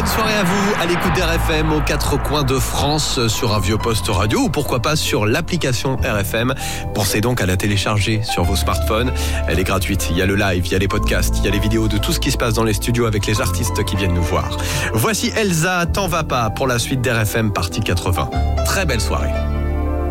Bonne soirée à vous, à l'écoute d'RFM aux quatre coins de France sur un vieux poste radio ou pourquoi pas sur l'application RFM. Pensez donc à la télécharger sur vos smartphones. Elle est gratuite, il y a le live, il y a les podcasts, il y a les vidéos de tout ce qui se passe dans les studios avec les artistes qui viennent nous voir. Voici Elsa, T'en vas pas pour la suite d'RFM partie 80. Très belle soirée.